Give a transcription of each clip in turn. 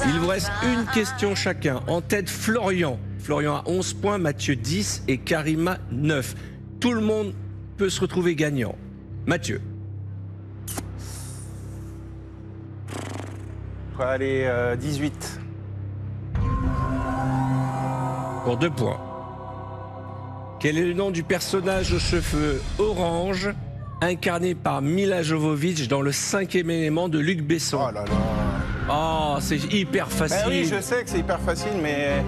Il vous reste une question chacun. En tête, Florian. Florian a 11 points, Mathieu 10 et Karima 9. Tout le monde peut se retrouver gagnant. Mathieu. Allez, 18. Pour 2 points. Quel est le nom du personnage aux cheveux orange incarné par Mila Jovovich dans le 5e élément de Luc Besson? Oh là là. Oh, c'est hyper facile. Ben oui, je sais que c'est hyper facile, mais...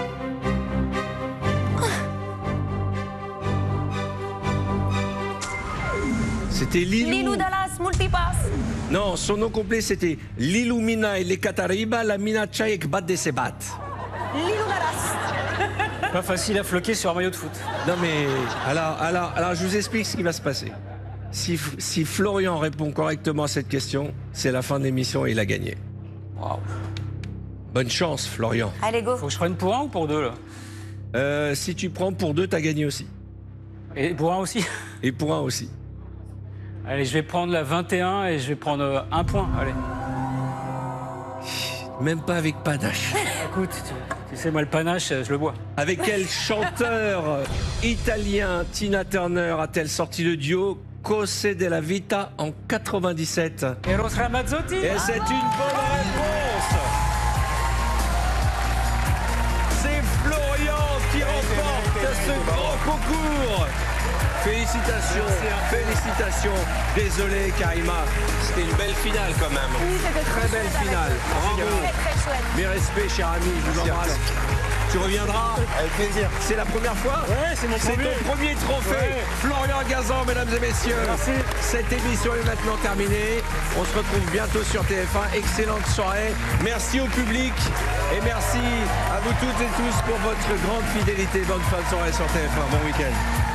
C'était Lilou. Lilou Dallas, multipass. Non, son nom complet c'était Lilumina et Catariba, la mina Chaik bat de Sebat. Lilou Dallas. Pas facile à floquer sur un maillot de foot. Non mais, alors je vous explique ce qui va se passer. Si Florian répond correctement à cette question, c'est la fin de l'émission et il a gagné. Waouh. Bonne chance, Florian. Allez, go. Faut que je prenne pour un ou pour deux, là? Si tu prends pour 2, t'as gagné aussi. Et pour un aussi? Et pour 1 aussi. Allez, je vais prendre la 21 et je vais prendre 1 point. Allez. Même pas avec panache. Écoute, tu sais, moi, le panache, je le bois. Avec quel chanteur italien Tina Turner a-t-elle sorti le duo Cose della Vita en 97? Eros Ramazzotti. Et c'est une bonne réponse. C'est Florian qui remporte ce grand concours. Félicitations, félicitations. Désolé Karima, c'était une belle finale quand même. Oui, c'était Très belle finale. Bravo. Très, très chouette. Mes respects, cher ami, je vous embrasse. Tu reviendras? Avec plaisir. C'est la première fois? Ouais, c'est mon C'est premier. ton premier trophée. Ouais. Florian Gazan, mesdames et messieurs. Merci. Cette émission est maintenant terminée. On se retrouve bientôt sur TF1. Excellente soirée. Merci au public et merci à vous toutes et tous pour votre grande fidélité. Bonne fin de soirée sur TF1. Bon week-end.